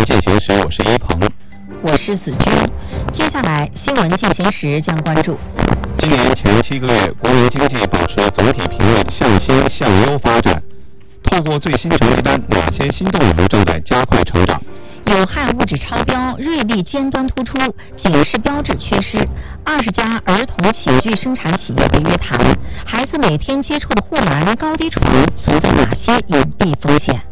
进行时，我是一鹏， 我是子君。接下来新闻进行时将关注： 今年前7个月，国内经济保持总体平稳向新向优发展。透过最新成绩单，哪些新动能正在加快成长？ 有害物质超标，瑞丽尖端突出，警示标志缺失。20家儿童寝具生产企业被约谈。孩子每天接触的护栏、高低床存在哪些隐蔽风险？